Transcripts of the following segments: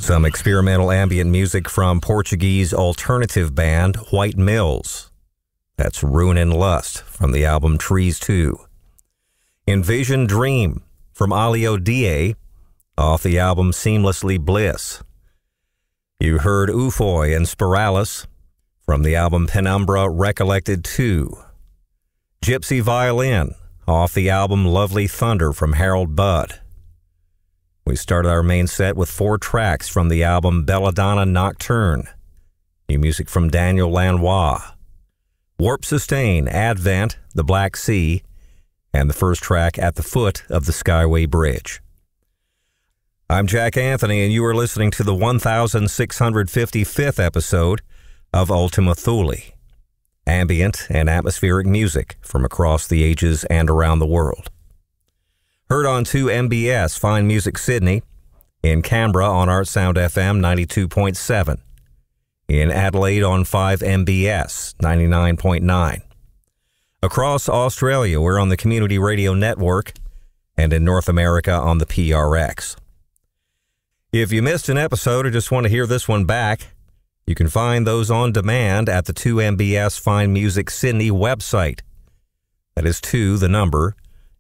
Some experimental ambient music from Portuguese alternative band White Mills. That's Ruin and Lust from the album Trees 2. Envision Dream from Alio Die off the album Seamlessly Bliss. You heard Ufoi and Spiralis from the album Penumbra Recollected 2. Gypsy Violin off the album Lovely Thunder from Harold Budd. We started our main set with 4 tracks from the album Belladonna Nocturne. New music from Daniel Lanois. Warp Sustain, Advent, The Black Sea, and the first track At the Foot of the Skyway Bridge. I'm Jack Anthony, and you are listening to the 1655th episode of Ultima Thule. Ambient and atmospheric music from across the ages and around the world. Heard on 2MBS Fine Music Sydney, in Canberra on Art Sound FM 92.7, in Adelaide on 5MBS 99.9. Across Australia, we're on the Community Radio Network, and in North America on the PRX. If you missed an episode or just want to hear this one back, you can find those on demand at the 2MBS Fine Music Sydney website. That is 2, the number,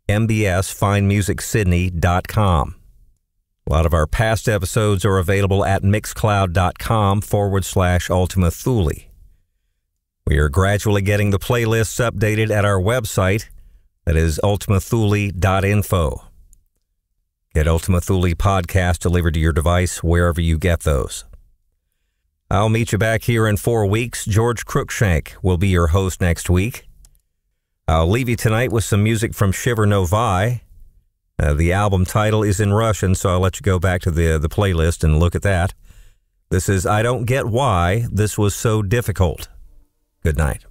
mbsfinemusicsydney.com. A lot of our past episodes are available at mixcloud.com/Ultima Thule. We are gradually getting the playlists updated at our website. That is ultimathule.info. Get Ultima Thule podcast delivered to your device wherever you get those. I'll meet you back here in 4 weeks. George Cruikshank will be your host next week. I'll leave you tonight with some music from Shiver Novai. The album title is in Russian, so I'll let you go back to the playlist and look at that. This is I Don't Get Why This Was So Difficult. Good night.